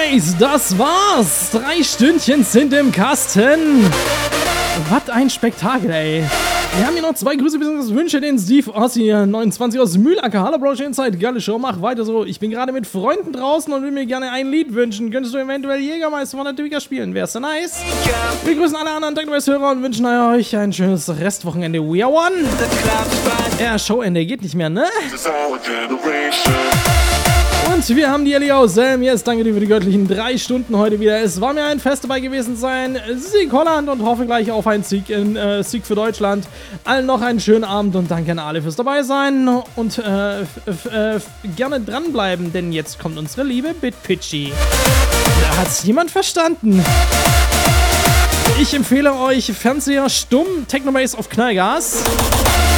Technobase, das war's. 3 Stündchen sind im Kasten. Was ein Spektakel, ey. Wir haben hier noch 2 Grüße bzw. Wünsche, den Steve Ossi 29 aus Mühlacker. Hallo Bro, schöne Zeit, geile Show, mach weiter so. Ich bin gerade mit Freunden draußen und will mir gerne ein Lied wünschen. Könntest du eventuell Jägermeister von der Twiga spielen? Wär's so nice. Wir grüßen alle anderen Technobase-Hörer und wünschen euch ein schönes Restwochenende. We are one. Ja, Showende geht nicht mehr, ne? Und wir haben die Ellie aus Selm. Yes, danke dir für die göttlichen 3 Stunden heute wieder. Es war mir ein Fest dabei gewesen sein. Sieg Holland und hoffe gleich auf einen Sieg für Deutschland. Allen noch einen schönen Abend und danke an alle fürs dabei sein. Und gerne dranbleiben, denn jetzt kommt unsere liebe BitPitchy. Da hat's jemand verstanden. Ich empfehle euch Fernseher stumm, Technobase auf Knallgas.